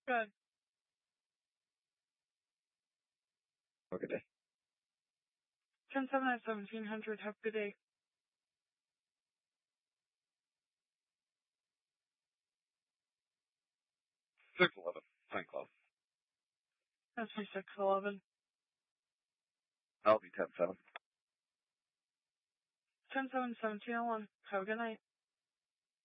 Good. Have a good day. 10-7 at 1700. Have a good day. 611. St. Cloud. That's my 611. I'll be 10-7. 10-7, 1701. Have a good night.